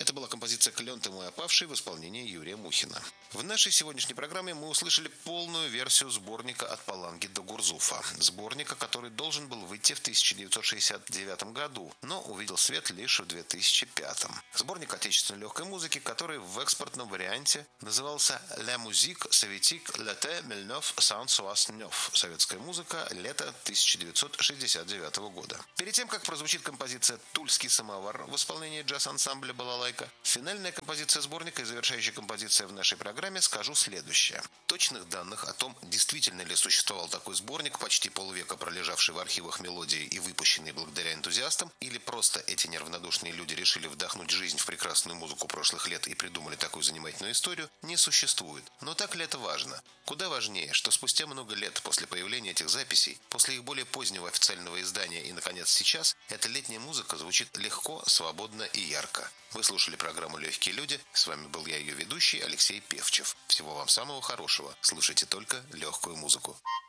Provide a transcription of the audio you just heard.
Это была композиция «Клен ты мой опавший» в исполнении Юрия Мухина. В нашей сегодняшней программе мы услышали полную версию сборника «От Паланги до Гурзуфа». Сборника, который должен был выйти в 1969 году, но увидел свет лишь в 2005. Сборник отечественной легкой музыки, который в экспортном варианте назывался «La musique soviétique l'été 1969» – «Советская музыка. Лето 1969 года». Перед тем, как прозвучит композиция «Тульский самовар» в исполнении джаз-ансамбля «Балалайка», финальная композиция сборника и завершающая композиция в нашей программе, скажу следующее. Точных данных о том, действительно ли существовал такой сборник, почти полвека пролежавший в архивах «Мелодии» и выпущенный благодаря энтузиастам, или просто эти неравнодушные люди решили вдохнуть жизнь в прекрасную музыку прошлых лет и придумали такую занимательную историю, не существует. Но так ли это важно? Куда важнее, что спустя много лет после появления этих записей, после их более позднего официального издания и, наконец, сейчас, эта летняя музыка звучит легко, свободно и ярко. Вы слушали программу «Легкие люди». С вами был я, ее ведущий, Алексей Певчев. Всего вам самого хорошего. Слушайте только легкую музыку.